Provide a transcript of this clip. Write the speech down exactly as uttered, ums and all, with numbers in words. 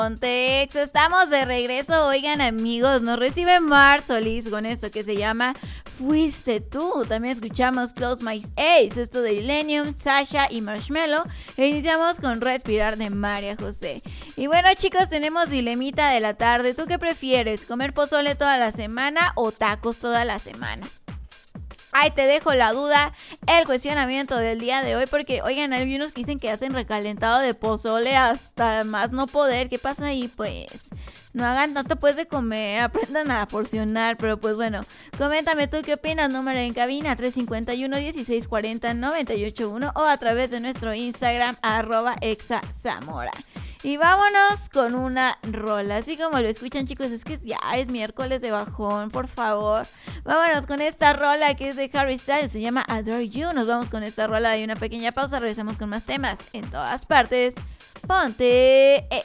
Pontex, estamos de regreso. Oigan, amigos, nos recibe Mar Solís con esto que se llama Fuiste Tú. También escuchamos Close My Eyes, esto de Illenium, Sasha y Marshmello. E iniciamos con Respirar de María José. Y bueno, chicos, tenemos dilemita de la tarde. ¿Tú qué prefieres? ¿Comer pozole toda la semana o tacos toda la semana? Ahí te dejo la duda, el cuestionamiento del día de hoy, porque oigan, hay unos que dicen que hacen recalentado de pozole hasta más no poder. ¿Qué pasa ahí? Pues no hagan tanto pues de comer, aprendan a porcionar. Pero pues bueno, coméntame tú qué opinas. Número en cabina tres cinco uno, dieciséis cuarenta, noventa y ocho uno o a través de nuestro Instagram arroba exazamora. Y vámonos con una rola. Así como lo escuchan, chicos, es que ya es miércoles de bajón, por favor. Vámonos con esta rola que es de Harry Styles, se llama Adore You. Nos vamos con esta rola y una pequeña pausa. Regresamos con más temas en todas partes. Ponte Exa.